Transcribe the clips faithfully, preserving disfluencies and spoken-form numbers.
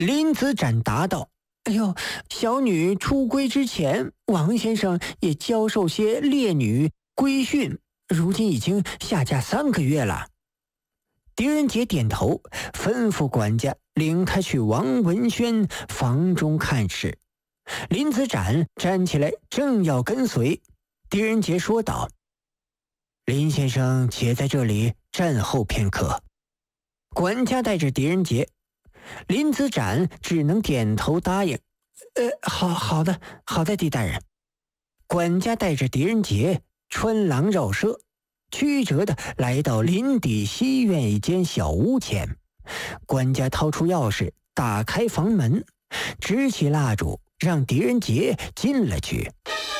林子展答道：哎呦，小女出归之前，王先生也教授些烈女规训，如今已经下嫁三个月了。狄仁杰点头，吩咐管家领他去王文轩房中看事。林子展站起来，正要跟随，狄仁杰说道：林先生且在这里站候片刻。管家带着狄仁杰，林子展只能点头答应。呃，好好的，好的，狄大人。管家带着狄仁杰穿廊绕舍，曲折地来到林底西院一间小屋前。管家掏出钥匙，打开房门，支起蜡烛，让狄仁杰进了去。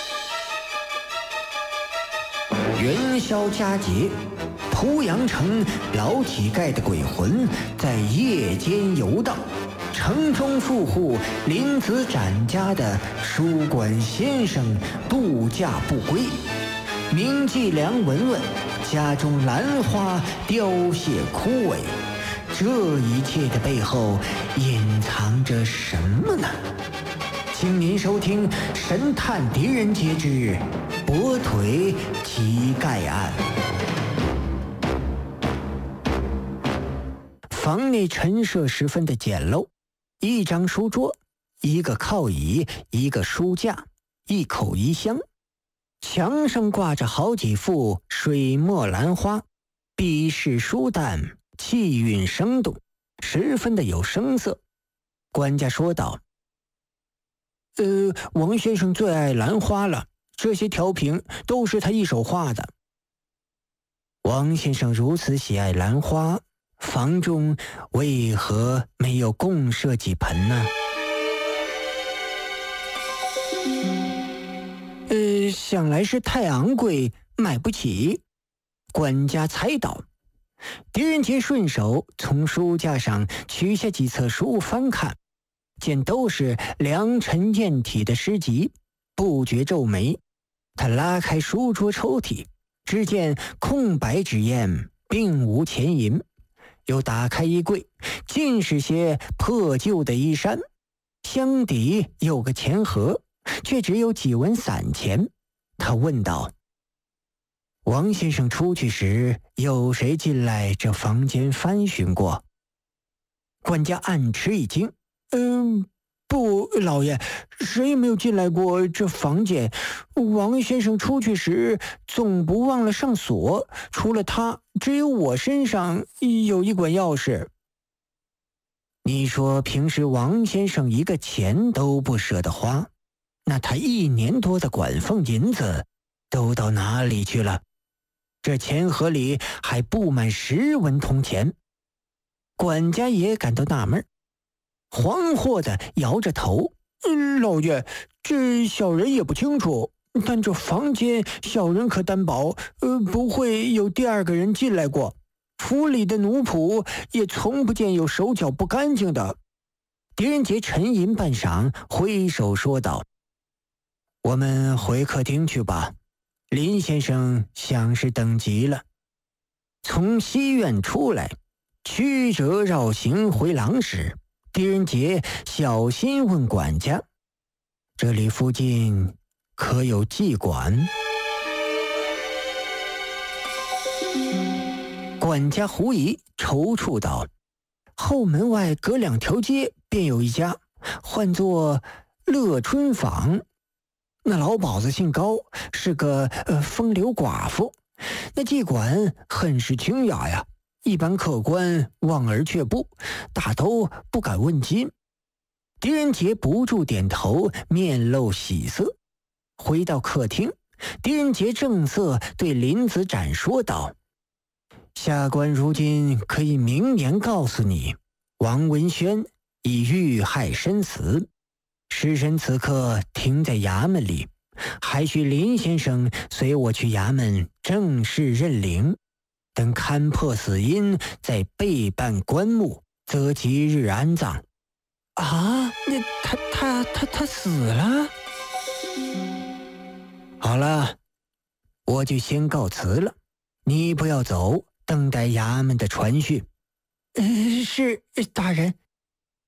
元宵佳节，濮阳城老乞丐的鬼魂在夜间游荡。城中富户林子展家的书馆先生度假不归，名妓梁文文家中兰花凋谢枯萎，这一切的背后隐藏着什么呢？请您收听《神探狄仁杰之跛腿乞丐案》。房内陈设十分的简陋，一张书桌，一个靠椅，一个书架，一口衣箱。墙上挂着好几幅水墨兰花，笔势舒淡，气韵生动，十分的有声色。管家说道：呃，王先生最爱兰花了，这些调瓶都是他一手画的。王先生如此喜爱兰花，房中为何没有共设几盆呢？呃，想来是太昂贵，买不起。管家猜到。狄仁杰顺手从书架上取下几册书翻看，见都是良辰艳体的诗集，不觉皱眉。他拉开书桌抽屉，只见空白纸砚，并无钱银。又打开衣柜，尽是些破旧的衣衫，箱底有个钱盒，却只有几文散钱。他问道：王先生出去时，有谁进来这房间翻寻过？管家暗吃一惊：嗯，不，老爷，谁也没有进来过这房间。王先生出去时总不忘了上锁，除了他，只有我身上有一管钥匙。你说平时王先生一个钱都不舍得花，那他一年多的管俸银子都到哪里去了？这钱盒里还不满十文铜钱。管家也感到纳闷，惶惑地摇着头：嗯，老爷，这小人也不清楚，但这房间小人可担保，呃，不会有第二个人进来过。府里的奴仆也从不见有手脚不干净的。狄仁杰沉吟半晌，挥手说道：我们回客厅去吧，林先生想是等急了。从西院出来，曲折绕行回廊时，狄仁杰小心问管家：这里附近可有妓馆？管家狐疑，踌躇道：后门外隔两条街便有一家，唤作乐春坊。那老鸨子姓高，是个呃风流寡妇。那妓馆很是清雅呀，一般客官望而却步，大都不敢问津。狄仁杰不住点头，面露喜色。回到客厅，狄仁杰正色对林子展说道：下官如今可以明言告诉你，王文轩已遇害身死，尸身此刻停在衙门里，还需林先生随我去衙门正式认领，等勘破死因，再备办棺木，择吉日安葬。啊，那他他他他死了？好了，我就先告辞了，你不要走，等待衙门的传讯。呃，是大人。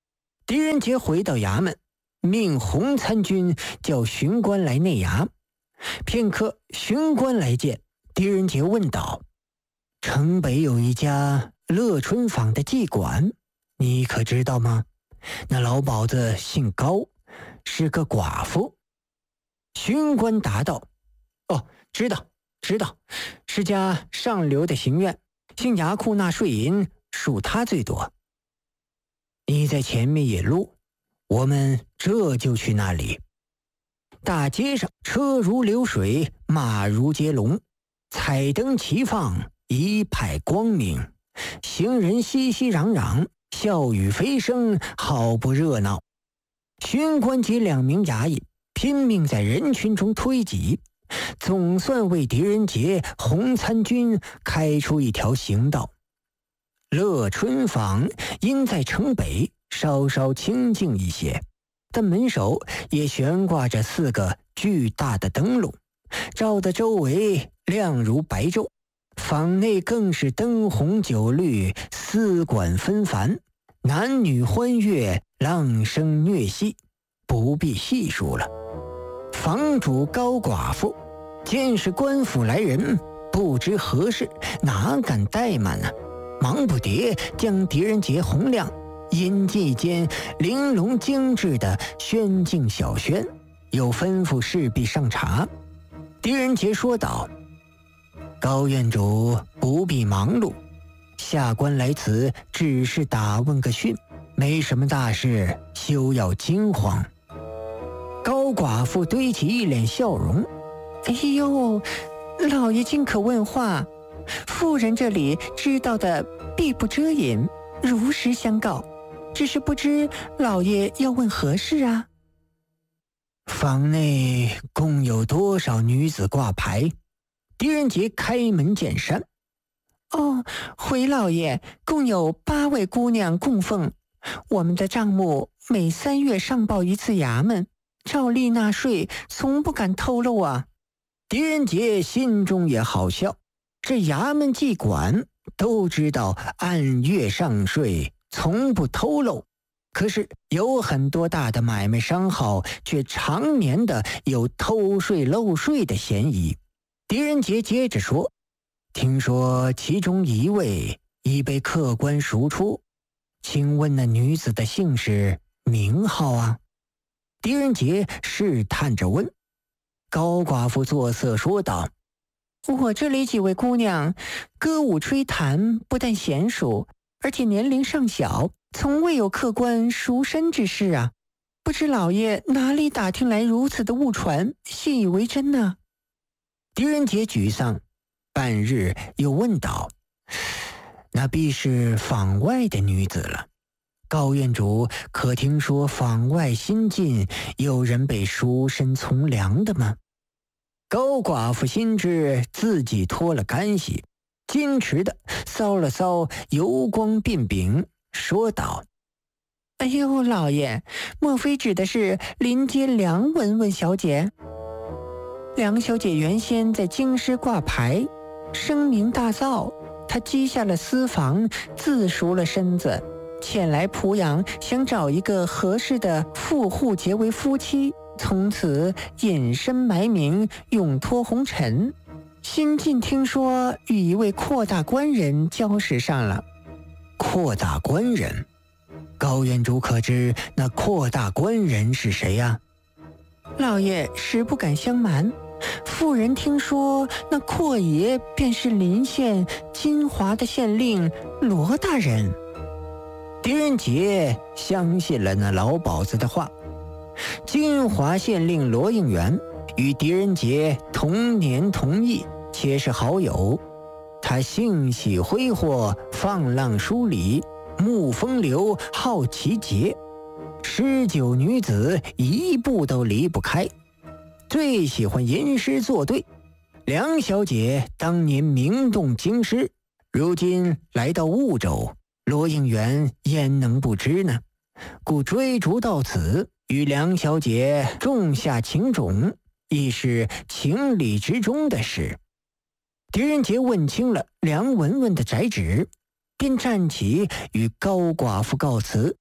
狄仁杰回到衙门，命洪参军叫巡官来内衙。片刻，巡官来见，狄仁杰问道：“城北有一家乐春坊的妓馆，你可知道吗？那老鸨子姓高，是个寡妇。”巡官答道：“哦，知道，知道，是家上流的行院，姓衙库纳税银，属他最多。你在前面引路，我们这就去那里。”大街上车如流水，马如接龙，彩灯齐放，一派光明，行人熙熙攘攘，笑语飞声，好不热闹。巡官及两名衙役拼命在人群中推挤，总算为狄仁杰、洪参军开出一条行道。乐春坊因在城北，稍稍清静一些，但门首也悬挂着四个巨大的灯笼，照得周围亮如白昼。坊内更是灯红酒绿，丝管纷繁，男女欢悦，浪声乐戏，不必细数了。房主高寡妇见是官府来人，不知何事，哪敢怠慢呢？忙不迭将狄仁杰、洪亮引进一间玲珑精致的轩静小轩，又吩咐侍婢上茶。狄仁杰说道：“高院主不必忙碌，下官来此只是打问个讯，没什么大事，休要惊慌。”高寡妇堆起一脸笑容：“哎呦，老爷尽可问话，妇人这里知道的必不遮掩，如实相告，只是不知老爷要问何事啊？”坊内共有多少女子挂牌？狄仁杰开门见山：“哦，回老爷，共有八位姑娘供奉。我们的账目每三月上报一次衙门，照例纳税，从不敢透露啊。”狄仁杰心中也好笑，这衙门妓馆都知道按月上税，从不透露，可是有很多大的买卖商号却常年的有偷税漏税的嫌疑。狄仁杰接着说：“听说其中一位已被客官赎出，请问那女子的姓氏名号啊？”狄仁杰试探着问。高寡妇作色说道：“我这里几位姑娘歌舞吹弹，不但娴熟，而且年龄尚小，从未有客官赎身之事啊！不知老爷哪里打听来如此的误传，信以为真呢？”狄仁杰沮丧，半日又问道：“那必是坊外的女子了。高院主可听说坊外新近有人被赎身从良的吗？”高寡妇心知自己脱了干系，矜持的搔了搔油光鬓柄，说道：“哎呦，老爷，莫非指的是临街梁文文小姐？梁小姐原先在京师挂牌，声名大噪，她积下了私房，自赎了身子，前来濮阳，想找一个合适的富户结为夫妻，从此隐身埋名，永脱红尘。新近听说与一位阔大官人交识上了。”“阔大官人？高院主可知那阔大官人是谁呀？”“老爷实不敢相瞒，妇人听说那阔爷便是临县金华的县令罗大人。”狄仁杰相信了那老鸨子的话。金华县令罗应元与狄仁杰同年同义，且是好友。他性喜挥霍，放浪疏离，慕风流，好奇节，诗酒女子一步都离不开，最喜欢吟诗作对。梁小姐当年名动京师，如今来到婺州，罗应元焉能不知呢？故追逐到此，与梁小姐种下情种，亦是情理之中的事。狄仁杰问清了梁文文的宅址，便站起与高寡妇告辞。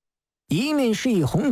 一面是一红